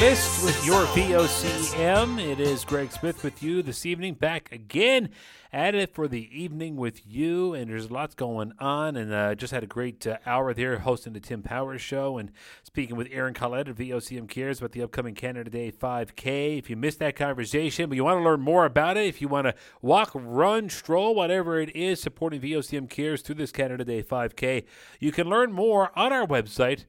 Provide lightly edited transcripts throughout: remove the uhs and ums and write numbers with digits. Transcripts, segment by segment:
Twist with your VOCM. It is Greg Smith with you this evening, back again at it for the evening with you, and there's lots going on, and just had a great hour there hosting the Tim Powers Show and speaking with Aaron Collette of VOCM Cares about the upcoming Canada Day 5K. If you missed that conversation, but you want to learn more about it, if you want to walk, run, stroll, whatever it is, supporting VOCM Cares through this Canada Day 5K, you can learn more on our website,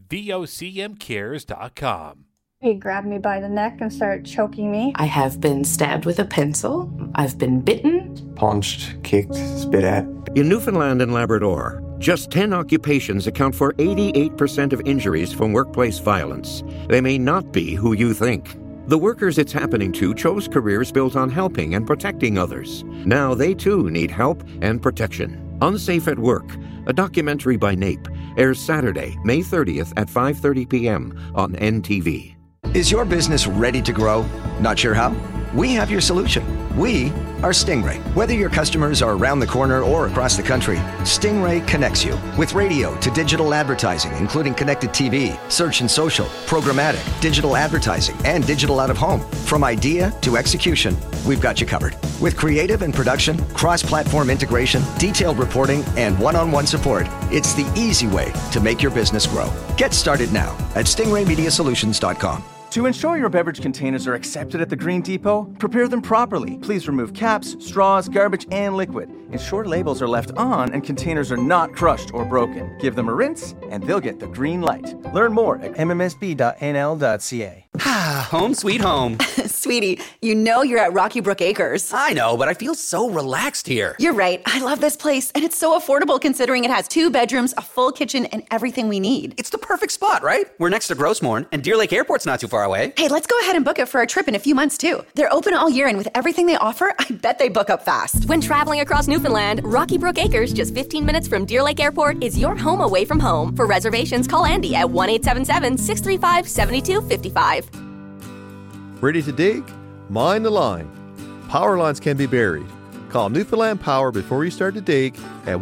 VOCMcares.com. He grabbed me by the neck and started choking me. I have been stabbed with a pencil. I've been bitten. Punched, kicked, spit at. In Newfoundland and Labrador, just 10 occupations account for 88% of injuries from workplace violence. They may not be who you think. The workers it's happening to chose careers built on helping and protecting others. Now they too need help and protection. Unsafe at Work, a documentary by NAPE, airs Saturday, May 30th at 5:30 p.m. on NTV. Is your business ready to grow? Not sure how? We have your solution. We are Stingray. Whether your customers are around the corner or across the country, Stingray connects you with radio to digital advertising, including connected TV, search and social, programmatic, digital advertising, and digital out-of-home. From idea to execution, we've got you covered. With creative and production, cross-platform integration, detailed reporting, and one-on-one support, it's the easy way to make your business grow. Get started now at stingraymediasolutions.com. To ensure your beverage containers are accepted at the Green Depot, prepare them properly. Please remove caps, straws, garbage, and liquid. Ensure labels are left on and containers are not crushed or broken. Give them a rinse, and they'll get the green light. Learn more at mmsb.nl.ca. Home sweet home. Sweetie, you know you're at Rocky Brook Acres. I know, but I feel so relaxed here. You're right. I love this place, and it's so affordable considering it has 2 bedrooms, a full kitchen, and everything we need. It's the perfect spot, right? We're next to Grossmorn, and Deer Lake Airport's not too far away. Hey, let's go ahead and book it for a trip in a few months, too. They're open all year, and with everything they offer, I bet they book up fast. When traveling across Newfoundland, Rocky Brook Acres, just 15 minutes from Deer Lake Airport, is your home away from home. For reservations, call Andy at 1-877-635-7255. Ready to dig? Mind the line. Power lines can be buried. Call Newfoundland Power before you start to dig at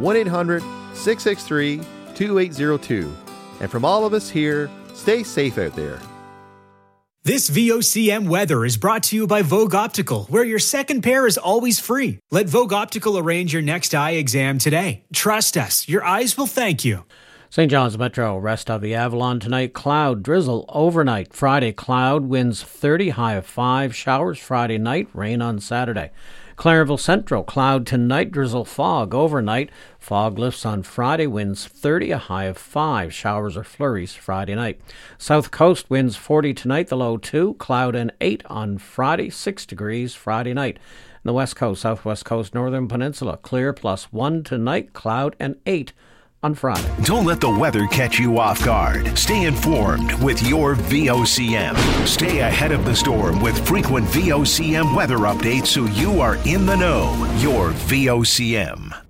1-800-663-2802. And from all of us here, stay safe out there. This VOCM weather is brought to you by Vogue Optical, where your second pair is always free. Let Vogue Optical arrange your next eye exam today. Trust us, your eyes will thank you. St. John's Metro, rest of the Avalon tonight, cloud, drizzle overnight. Friday, cloud, winds 30, high of 5, showers Friday night, rain on Saturday. Clarenville Central, cloud tonight, drizzle, fog overnight. Fog lifts on Friday, winds 30, a high of 5, showers or flurries Friday night. South Coast, winds 40 tonight, the low 2, cloud and 8 on Friday, 6 degrees Friday night. In the West Coast, Southwest Coast, Northern Peninsula, clear, +1 tonight, cloud and 8 on Friday. Don't let the weather catch you off guard. Stay informed with your VOCM. Stay ahead of the storm with frequent VOCM weather updates so you are in the know. Your VOCM.